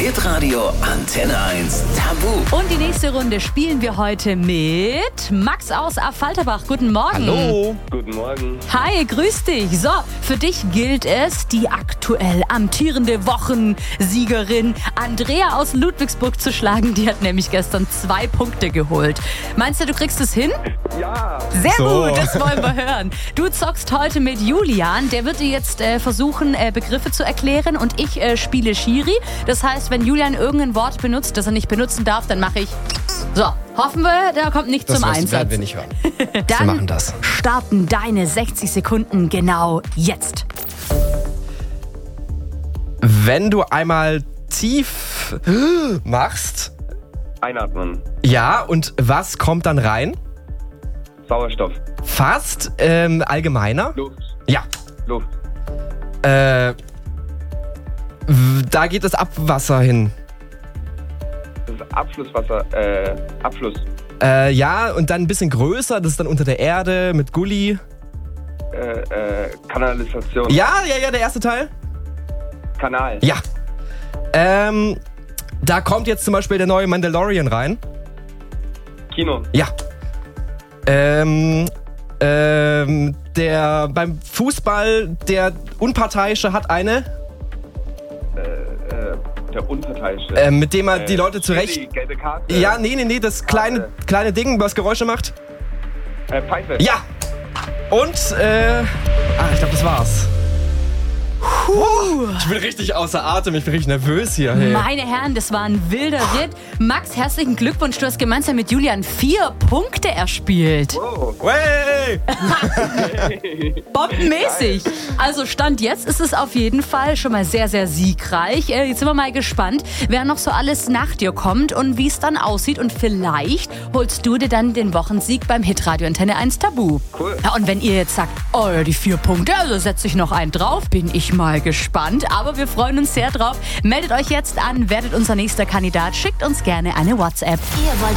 Hitradio Antenne 1 Tabu. Und die nächste Runde spielen wir heute mit Max aus Affalterbach. Guten Morgen. Hallo. Guten Morgen. Hi, grüß dich. So, für dich gilt es, die aktuell amtierende Wochensiegerin Andrea aus Ludwigsburg zu schlagen. Die hat nämlich gestern 2 Punkte geholt. Meinst du kriegst es hin? Ja. Sehr So. gut, das wollen wir hören. Du zockst heute mit Julian. Der wird dir jetzt versuchen, Begriffe zu erklären. Und ich spiele Schiri. Das heißt, wenn Julian irgendein Wort benutzt, das er nicht benutzen darf, dann mache ich... So, hoffen wir, der kommt nicht zum werden Einsatz. wir nicht hören. Dann Wir machen das. starten deine 60 Sekunden genau jetzt. Wenn du einmal tief machst, Einatmen. ja, und was kommt dann rein? Sauerstoff. Fast allgemeiner? Luft. Ja. Luft. Da geht das Abwasser hin. Das ist Abflusswasser. Abfluss. Ja, und dann ein bisschen größer, das ist dann unter der Erde mit Gully. Kanalisation. Ja, der erste Teil. Kanal. Ja. Da kommt jetzt zum Beispiel der neue Mandalorian rein. Kino. Ja. Der beim Fußball, der Unparteiische hat eine, Der Unparteiische. mit dem er die Leute zurecht... Die gelbe Karte. Ja, nee, das kleine Ding, was Geräusche macht. Pfeife. Ja. Und, ich glaube, das war's. Ich bin richtig außer Atem, ich bin richtig nervös hier. Hey. Meine Herren, das war ein wilder Ritt. Max, herzlichen Glückwunsch. Du hast gemeinsam mit Julian 4 Punkte erspielt. Oh. Hey. Bombenmäßig. Also Stand jetzt ist es auf jeden Fall schon mal sehr, sehr siegreich. Jetzt sind wir mal gespannt, wer noch so alles nach dir kommt und wie es dann aussieht. Und vielleicht holst du dir dann den Wochensieg beim Hitradio Antenne 1 Tabu. Cool. Ja, und wenn ihr jetzt sagt, oh, die 4 Punkte, also setze ich noch einen drauf, bin ich mal gespannt. Aber wir freuen uns sehr drauf. Meldet euch jetzt an, werdet unser nächster Kandidat, schickt uns gerne eine WhatsApp. Ihr wollt